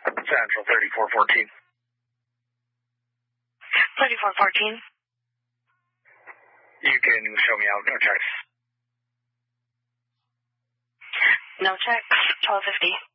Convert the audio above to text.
Central 3414. 3414. You can show me out, no checks. No checks, 1250.